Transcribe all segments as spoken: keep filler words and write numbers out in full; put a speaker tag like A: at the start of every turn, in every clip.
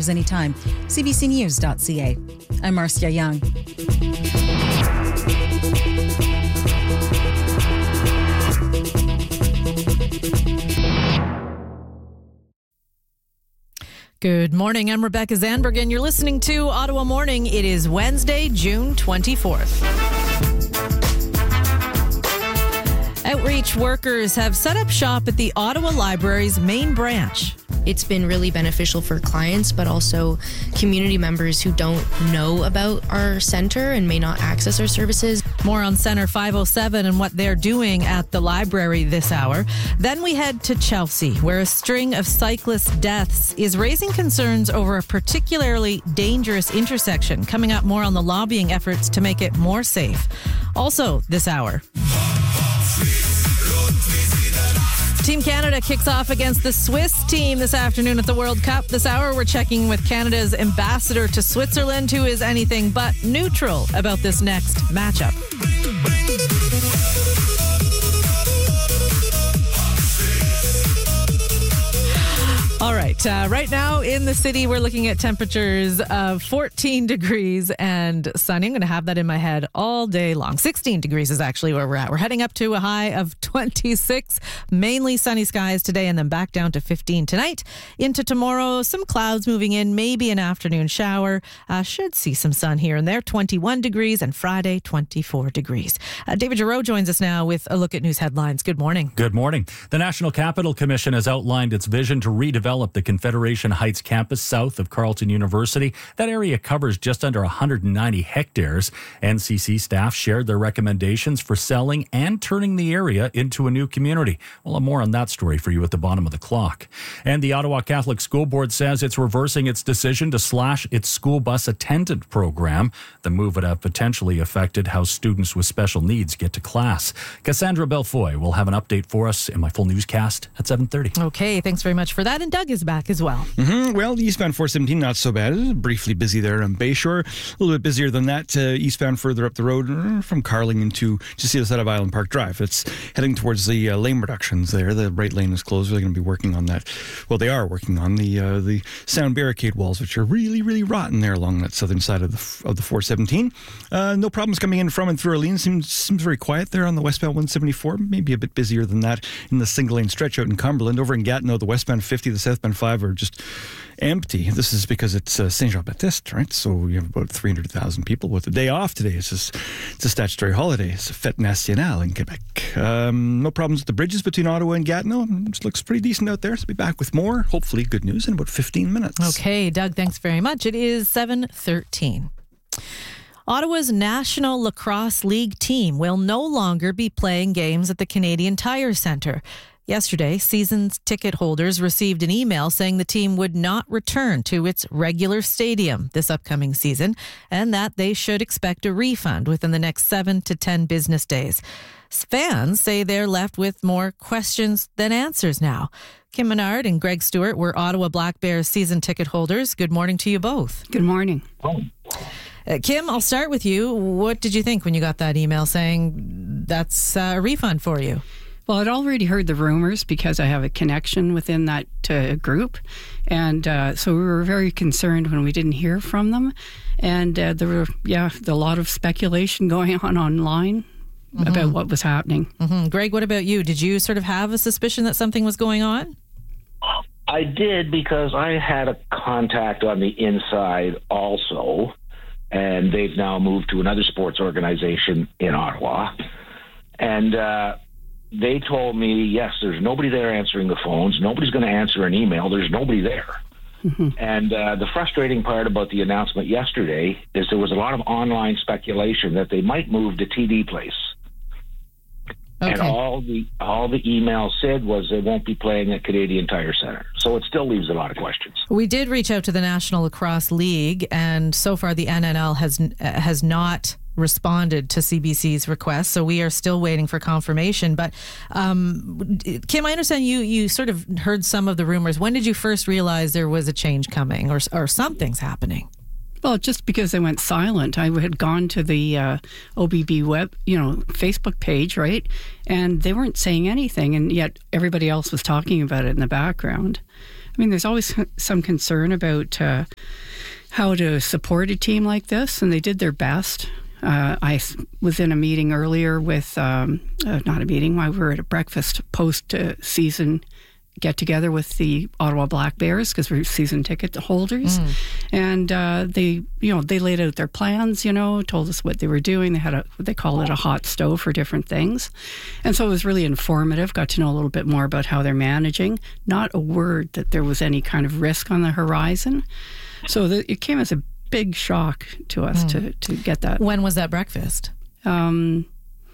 A: news anytime. c b c news dot c a. I'm Marcia Young.
B: Good morning. I'm Rebecca Zandberg, and you're listening to Ottawa Morning. It is Wednesday, June twenty-fourth. Outreach workers have set up shop at the Ottawa Library's main branch.
C: It's been really beneficial for clients, but also community members who don't know about our centre and may not access our services.
B: More on Centre five oh seven and what they're doing at the library this hour. Then we head to Chelsea, where a string of cyclist deaths is raising concerns over a particularly dangerous intersection. Coming up, more on the lobbying efforts to make it more safe. Also this hour, Team Canada kicks off against the Swiss team this afternoon at the World Cup. This hour, we're checking with Canada's ambassador to Switzerland, who is anything but neutral about this next matchup. All right. Uh, right now in the city, we're looking at temperatures of fourteen degrees and sunny. I'm going to have that in my head all day long. sixteen degrees is actually where we're at. We're heading up to a high of twenty-six. Mainly sunny skies today and then back down to fifteen tonight. Into tomorrow, some clouds moving in, maybe an afternoon shower. Uh, should see some sun here and there. twenty-one degrees, and Friday, twenty-four degrees. Uh, David Giroux joins us now with a look at news headlines. Good morning.
D: Good morning. The National Capital Commission has outlined its vision to redevelop the Confederation Heights campus south of Carleton University. That area covers just under one hundred ninety hectares. N C C staff shared their recommendations for selling and turning the area into a new community. We'll have more on that story for you at the bottom of the clock. And the Ottawa Catholic School Board says it's reversing its decision to slash its school bus attendant program. The move would have potentially affected how students with special needs get to class. Cassandra Belfoy will have an update for us in my full newscast at seven thirty.
B: Okay, thanks very much for that. And Doug is back as well.
E: Mm-hmm. Well, eastbound four seventeen, not so bad. Briefly busy there on Bayshore. A little bit busier than that. Uh, eastbound further up the road uh, from Carling to just the other side of Island Park Drive. It's heading towards the uh, lane reductions there. The right lane is closed. They're going to be working on that. Well, they are working on the uh, the sound barricade walls, which are really, really rotten there along that southern side of the of the four seventeen. Uh, no problems coming in from and through Orleans. Seems, seems very quiet there on the westbound one seventy-four. Maybe a bit busier than that in the single lane stretch out in Cumberland. Over in Gatineau, the westbound fifty, the southbound five are just empty. This is because it's uh, Saint Jean Baptiste, right? So you have about three hundred thousand people with a day off today. It's just it's a statutory holiday. It's a fête nationale in Quebec. Um, no problems with the bridges between Ottawa and Gatineau. It looks pretty decent out there. So be back with more, hopefully good news in about fifteen minutes.
B: Okay, Doug, thanks very much. It is seven thirteen. Ottawa's National Lacrosse League team will no longer be playing games at the Canadian Tire Centre. Yesterday, season ticket holders received an email saying the team would not return to its regular stadium this upcoming season and that they should expect a refund within the next seven to ten business days. Fans say they're left with more questions than answers now. Kim Menard and Greg Stewart were Ottawa Black Bears season ticket holders. Good morning to you both.
F: Good morning.
B: Uh, Kim, I'll start with you. What did you think when you got that email saying that's uh, a refund for you?
F: Well, I'd already heard the rumors because I have a connection within that uh, group. And uh, so we were very concerned when we didn't hear from them. And uh, there were, yeah, a lot of speculation going on online mm-hmm. about what was happening.
B: Mm-hmm. Greg, what about you? Did you sort of have a suspicion that something was going on?
G: I did, because I had a contact on the inside also. And they've now moved to another sports organization in Ottawa. And, uh, they told me, yes, there's nobody there answering the phones. Nobody's going to answer an email. There's nobody there. Mm-hmm. And uh, the frustrating part about the announcement yesterday is there was a lot of online speculation that they might move to T D Place. Okay. And all the all the email said was they won't be playing at Canadian Tire Centre. So it still leaves a lot of questions.
B: We did reach out to the National Lacrosse League, and so far the N N L has uh, has not responded to C B C's request, so we are still waiting for confirmation. But um, Kim, I understand you you sort of heard some of the rumors. When did you first realize there was a change coming, or or something's happening?
F: Well, just because they went silent. I had gone to the uh, O B B web, you know, Facebook page, right? And they weren't saying anything, and yet everybody else was talking about it in the background. I mean, there's always some concern about uh, how to support a team like this, and they did their best. Uh, I was in a meeting earlier with, um, uh, not a meeting, we were at a breakfast post-season get-together with the Ottawa Black Bears because we're season ticket holders. Mm. And uh, they, you know, they laid out their plans, you know, told us what they were doing. They had a, what they call it, a hot stove for different things. And so it was really informative, got to know a little bit more about how they're managing. Not a word that there was any kind of risk on the horizon. So the, it came as a big shock to us mm. to, to get that.
B: When was that breakfast?
F: Um,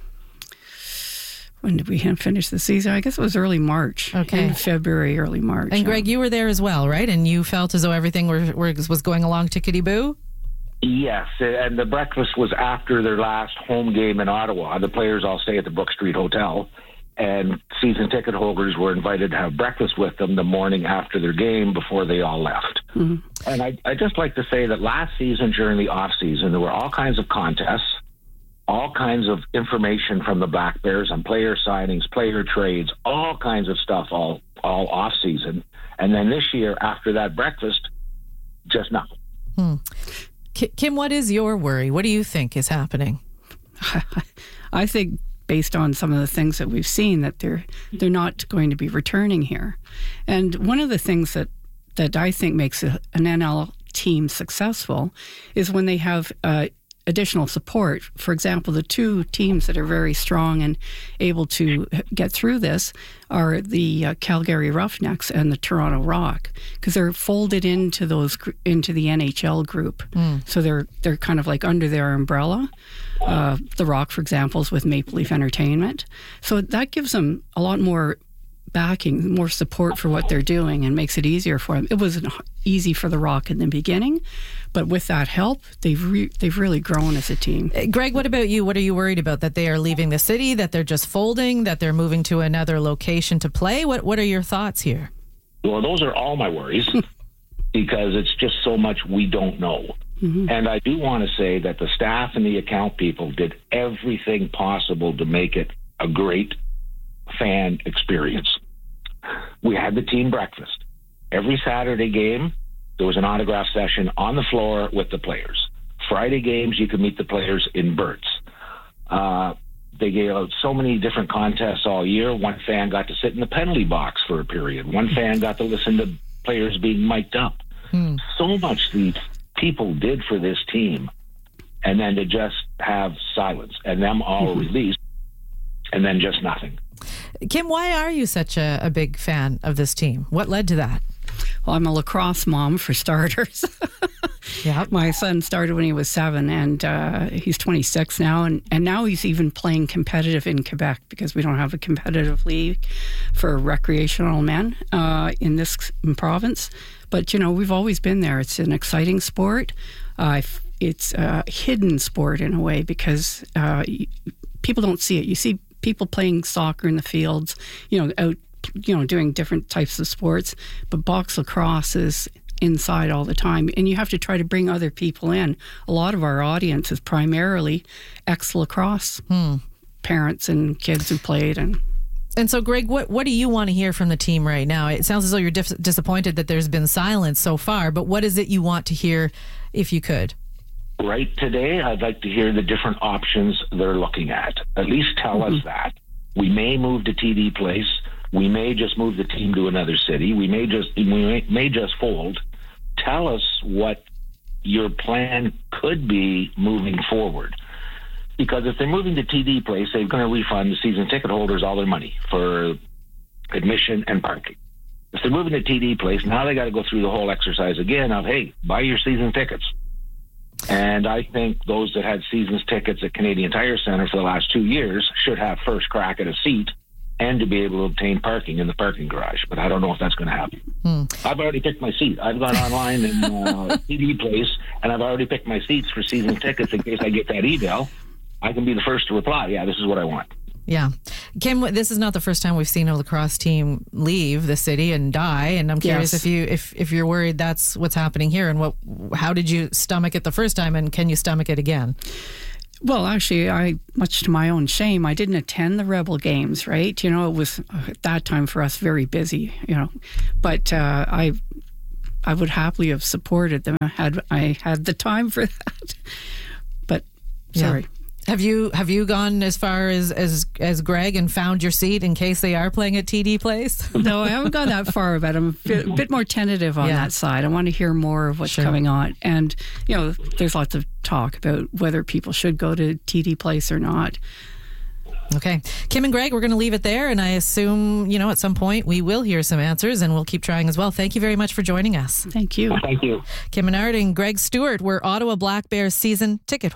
F: when did we finish the season? I guess it was early March.
B: Okay.
F: In February, early March.
B: And Greg, you were there as well, right? And you felt as though everything were, were, was going along tickety-boo?
G: Yes, and the breakfast was after their last home game in Ottawa. The players all stay at the Brook Street Hotel, and season ticket holders were invited to have breakfast with them the morning after their game before they all left. Mm-hmm. And I, I'd just like to say that last season, during the off-season, there were all kinds of contests, all kinds of information from the Black Bears on player signings, player trades, all kinds of stuff all, all off-season. And then this year, after that breakfast, just nothing.
B: Hmm. Kim, what is your worry? What do you think is happening?
F: I think based on some of the things that we've seen, that they're they're not going to be returning here. And one of the things that, that I think makes a, an N L team successful is when they have uh, additional support. For example, the two teams that are very strong and able to get through this are the uh, Calgary Roughnecks and the Toronto Rock, because they're folded into those into the N H L group. Mm. So they're they're kind of like under their umbrella. Uh, the Rock, for example, is with Maple Leaf Entertainment. So that gives them a lot more backing, more support for what they're doing, and makes it easier for them. It wasn't easy for the Rock in the beginning, but with that help, they've re- they've really grown as a team.
B: Greg, what about you? What are you worried about? That they are leaving the city, that they're just folding, that they're moving to another location to play? What What are your thoughts here?
G: Well, those are all my worries because it's just so much we don't know. Mm-hmm. And I do want to say that the staff and the account people did everything possible to make it a great fan experience. We had the team breakfast. Every Saturday game, there was an autograph session on the floor with the players. Friday games, you could meet the players in Burt's. Uh, they gave out so many different contests all year. One fan got to sit in the penalty box for a period. One fan got to listen to players being mic'd up. Hmm. So much these people did for this team, and then to just have silence and them all mm-hmm. released, and then just nothing.
B: Kim, why are you such a, a big fan of this team? What led to that?
F: Well, I'm a lacrosse mom, for starters. Yeah, my son started when he was seven, and uh, he's twenty-six now, and, and now he's even playing competitive in Quebec because we don't have a competitive league for recreational men uh, in this province. But, you know, we've always been there. It's an exciting sport. Uh, it's a hidden sport in a way because uh, people don't see it. You see people playing soccer in the fields, you know, out, you know, doing different types of sports. But box lacrosse is inside all the time, and you have to try to bring other people in. A lot of our audience is primarily ex-lacrosse hmm. parents and kids who played. And
B: and so, Greg, what, what do you want to hear from the team right now? It sounds as though you're dis- disappointed that there's been silence so far, but what is it you want to hear if you could?
G: Right today, I'd like to hear the different options they're looking at. At least tell mm-hmm. us that. We may move to T D Place. We may just move the team to another city. We may just we may, may just fold. Tell us what your plan could be moving forward. Because if they're moving to T D Place, they're going to refund the season ticket holders all their money for admission and parking. If they're moving to T D Place, now they got to go through the whole exercise again of, hey, buy your season tickets. And I think those that had seasons tickets at Canadian Tire Centre for the last two years should have first crack at a seat and to be able to obtain parking in the parking garage. But I don't know if that's going to happen. Hmm. I've already picked my seat. I've gone online in uh, T D Place, and I've already picked my seats for season tickets in case I get that email. I can be the first to reply, yeah, this is what I want.
B: Yeah. Kim, this is not the first time we've seen a lacrosse team leave the city and die, and I'm curious yes. if you if, if you're worried that's what's happening here, and what how did you stomach it the first time, and can you stomach it again?
F: Well, actually, I, much to my own shame, I didn't attend the Rebel games, right? You know, it was at that time for us very busy, you know, but uh, I I would happily have supported them had I had the time for that. But sorry.
B: Yeah. Have you have you gone as far as, as as Greg and found your seat in case they are playing at T D Place?
F: No, I haven't gone that far, but I'm a bit, bit more tentative on
B: Yeah.
F: that side. I want to hear more of what's
B: Sure.
F: coming on. And, you know, there's lots of talk about whether people should go to T D Place or not.
B: Okay. Kim and Greg, we're going to leave it there. And I assume, you know, at some point we will hear some answers and we'll keep trying as well. Thank you very much for joining us.
F: Thank you.
G: Thank you.
B: Kim Menard and Greg Stewart were Ottawa Black Bears season ticket holders.